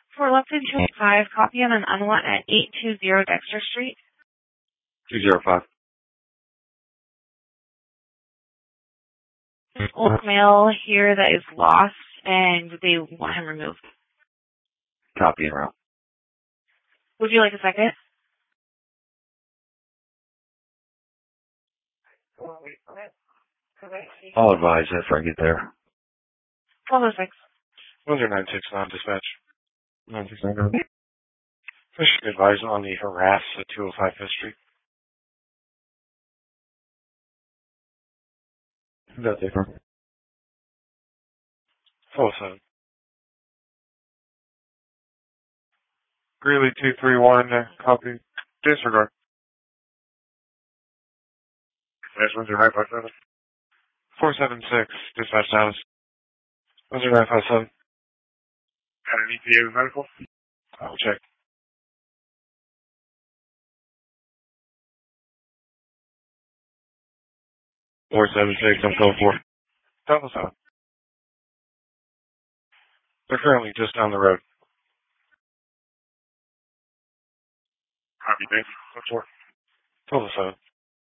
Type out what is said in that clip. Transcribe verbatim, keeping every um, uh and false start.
For Lupton two oh five, copy on an unlock at eight two zero Dexter Street. two oh five. Old male here that is lost, and they want him removed. Copy and route. Would you like a second? I'll advise after I get there. twelve oh six. one zero nine six non-dispatch. nine six nine. Fish advise on the harass at two oh five Fifth Street. That's different. four oh seven. Greeley two three one, uh, copy. Disregard. That's one zero nine five seven. four seven six, dispatch status. one zero nine five seven. Had an E P A medical? I'll check. four seven six, I'm code four. Double seven. They're currently just down the road. Copy, thank you. Code four. Double seven.